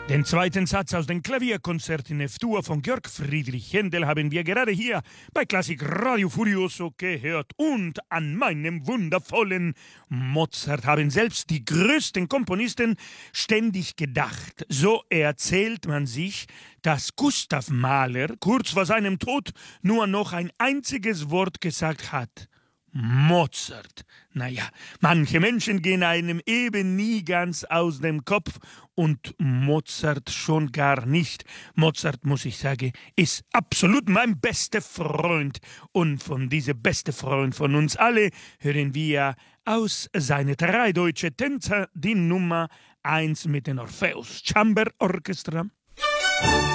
Den zweiten Satz aus dem Klavierkonzert in F-Dur von Georg Friedrich Händel haben wir gerade hier bei Klassik Radio Furioso gehört. Und an meinem wundervollen Mozart haben selbst die größten Komponisten ständig gedacht. So erzählt man sich, dass Gustav Mahler kurz vor seinem Tod nur noch ein einziges Wort gesagt hat: Mozart. Naja, manche Menschen gehen einem eben nie ganz aus dem Kopf und Mozart schon gar nicht. Mozart, muss ich sagen, ist absolut mein bester Freund. Und von diesem besten Freund von uns alle hören wir aus seine 3 deutsche Tänzer die Nummer 1 mit dem Orpheus Chamber Orchestra.